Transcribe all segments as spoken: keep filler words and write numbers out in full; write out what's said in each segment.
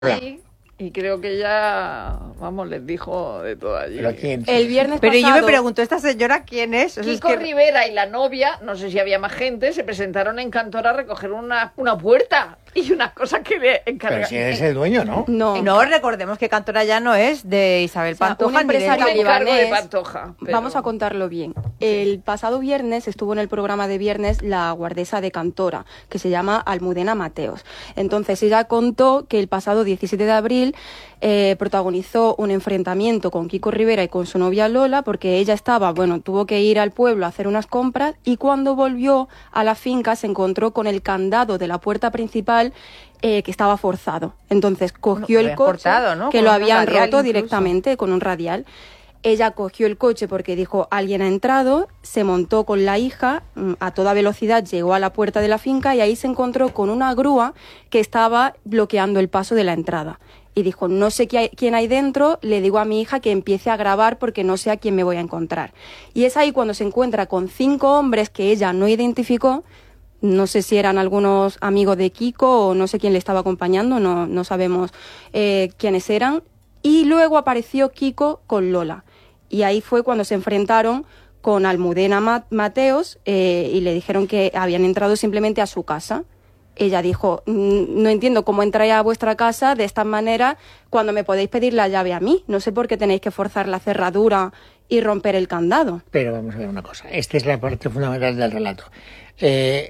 Sí, y creo que ella, vamos, les dijo de todo allí. ¿Pero quién? El viernes Pero pasado, yo me pregunto, ¿esta señora quién es? O sea, Kiko es que... Rivera y la novia, no sé si había más gente, se presentaron en Cantora a recoger una, una puerta y unas cosas que le Pero encargaron. si eres el dueño, ¿no? No, No, recordemos que Cantora ya no es de Isabel O sea, Pantoja. un ni de empresario esta- El encargo de libanés. Pantoja. pero- Vamos a contarlo bien. El pasado viernes estuvo en el programa de viernes la guardesa de Cantora, que se llama Almudena Mateos. Entonces ella contó que el pasado diecisiete de abril eh, protagonizó un enfrentamiento con Kiko Rivera y con su novia Lola, porque ella estaba, bueno, tuvo que ir al pueblo a hacer unas compras y cuando volvió a la finca se encontró con el candado de la puerta principal eh, que estaba forzado. Entonces cogió Lo el habían coche, cortado, ¿no? que Con lo un habían radial roto incluso. directamente con un radial. Ella cogió el coche porque dijo alguien ha entrado, se montó con la hija, mm, a toda velocidad llegó a la puerta de la finca y ahí se encontró con una grúa que estaba bloqueando el paso de la entrada. Y dijo, no sé qué hay- quién hay dentro, le digo a mi hija que empiece a grabar porque no sé a quién me voy a encontrar. Y es ahí cuando se encuentra con cinco hombres que ella no identificó, no sé si eran algunos amigos de Kiko o no sé quién le estaba acompañando, no, no sabemos eh, quiénes eran. Y luego apareció Kiko con Lola. Y ahí fue cuando se enfrentaron con Almudena Ma- Mateos eh, y le dijeron que habían entrado simplemente a su casa. Ella dijo, "Mm, no entiendo cómo entráis a vuestra casa de esta manera cuando me podéis pedir la llave a mí. No sé por qué tenéis que forzar la cerradura y romper el candado". Pero vamos a ver una cosa. Esta es la parte fundamental del relato. Eh,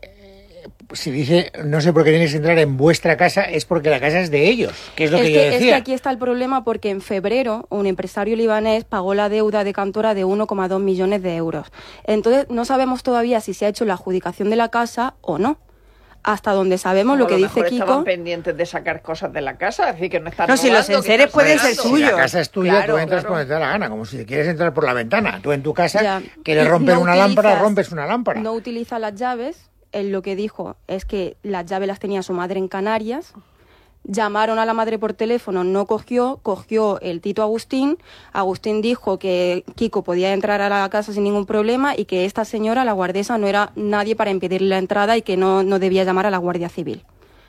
si dice, no sé por qué tienes que entrar en vuestra casa, es porque la casa es de ellos, que es lo Es que, que, yo es decía. que aquí está el problema porque en febrero un empresario libanés pagó la deuda de Cantora de uno coma dos millones de euros. Entonces no sabemos todavía si se ha hecho la adjudicación de la casa o no. Hasta donde sabemos lo a que dice mejor estaban Kiko. pendientes de sacar cosas de la casa, es decir, que no están No, si los robando, que enseres están pueden sacando. ser Si la suyos. casa es tuya, Claro, tú entras claro. por donde te da la gana, como si quieres entrar por la ventana. Tú en tu casa, Ya. quieres romper No una lámpara, utilizas- rompes una lámpara. No utiliza las llaves. Él lo que dijo es que las llaves las tenía su madre en Canarias. Llamaron a la madre por teléfono, no cogió, cogió el Tito Agustín. Agustín dijo que Kiko podía entrar a la casa sin ningún problema y que esta señora, la guardesa, no era nadie para impedirle la entrada y que no, no debía llamar a la Guardia Civil.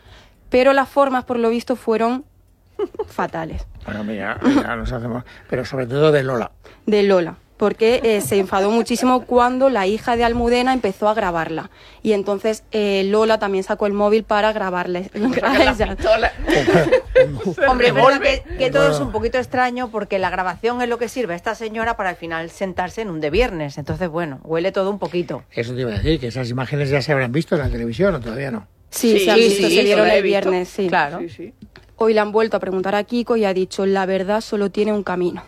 Pero las formas, por lo visto, fueron fatales. Bueno, mira, ya nos hacemos... Pero sobre todo de Lola. De Lola, porque eh, se enfadó muchísimo cuando la hija de Almudena empezó a grabarla. Y entonces eh, Lola también sacó el móvil para grabarle. Sacan a la ella. pistola. Se Hombre, es verdad revuelve. que, que todo es un poquito extraño porque la grabación es lo que sirve a esta señora para al final sentarse en un de viernes. Entonces, bueno, huele todo un poquito. Eso te iba a decir, que esas imágenes ya se habrán visto en la televisión o todavía no. Sí, Sí, se han sí, visto, sí, se vieron lo he el visto. viernes, sí. Claro. Sí, sí. Hoy le han vuelto a preguntar a Kiko y ha dicho, la verdad solo tiene un camino.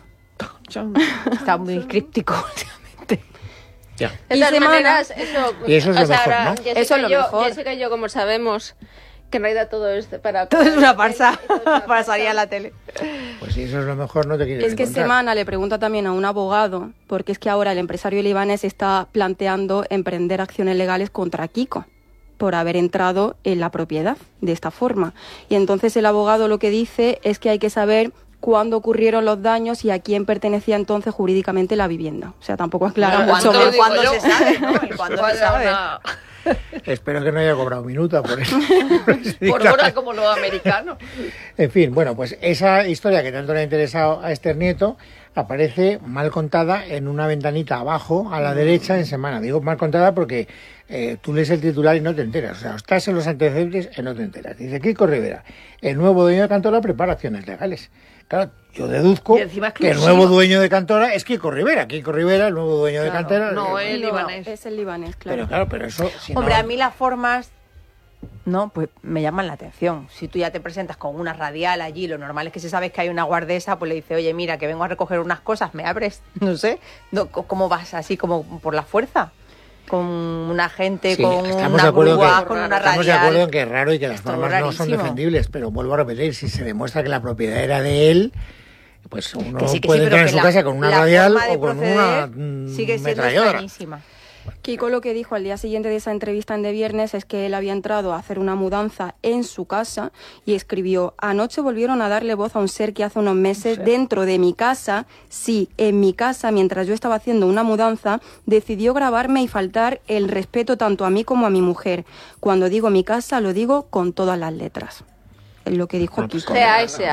Está muy críptico últimamente. Ya. De Y todas semana- maneras, eso, Y eso es o lo sea, mejor, ahora ¿no? Jessica Eso es lo y yo, mejor. Jessica y yo, como sabemos que en realidad todo es para... Todo es una farsa Todo es una para salir farsa. a la tele. Pues si eso es lo mejor, no te quieres Es que encontrar. Semana le pregunta también a un abogado, porque es que ahora el empresario libanés está planteando emprender acciones legales contra Kiko por haber entrado en la propiedad de esta forma. Y entonces el abogado lo que dice es que hay que saber cuándo ocurrieron los daños y a quién pertenecía entonces jurídicamente la vivienda. O sea, tampoco aclara Bueno, mucho ¿cuándo más. digo ¿Cuándo yo? se sabe, no? ¿Y cuándo se Vaya sabe? una- Espero que no haya cobrado minuta por eso. Por hora como los americanos. En fin, bueno, pues esa historia que tanto le ha interesado a Esther Nieto aparece mal contada en una ventanita abajo a la derecha en Semana. Digo mal contada porque eh, tú lees el titular y no te enteras. O sea, estás en los antecedentes y no te enteras. Dice Kiko Rivera, el nuevo dueño de Cantora prepara acciones legales. Claro, yo deduzco Y encima que el exclusiva. nuevo dueño de Cantora es Kiko Rivera. Kiko Rivera, el nuevo dueño de Claro, Cantora. no eh, el No, libanés. es el libanés, claro. Pero claro, pero eso... si Hombre, no- a mí las formas, no, pues me llaman la atención. Si tú ya te presentas con una radial allí, lo normal es que si sabes que hay una guardesa, pues le dice, oye, mira, que vengo a recoger unas cosas, ¿me abres? No sé, no, ¿cómo vas así como por la fuerza? Con una gente, Sí, con estamos una de acuerdo grúa, que, con una estamos de radial. acuerdo en que es raro y que las Es todo formas no son rarísimo. defendibles, pero vuelvo a repetir, si se demuestra que la propiedad era de él, pues uno Que sí, que sí, puede pero entrar en que su la- casa con una la radial forma de o con proceder una mm, sigue siendo metralladora. extrañísima. Kiko lo que dijo al día siguiente de esa entrevista en De Viernes es que él había entrado a hacer una mudanza en su casa y escribió, anoche volvieron a darle voz a un ser que hace unos meses dentro de mi casa, sí, en mi casa, mientras yo estaba haciendo una mudanza, decidió grabarme y faltar el respeto tanto a mí como a mi mujer. Cuando digo mi casa, lo digo con todas las letras. lo que dijo No, pues Kiko. Sea ese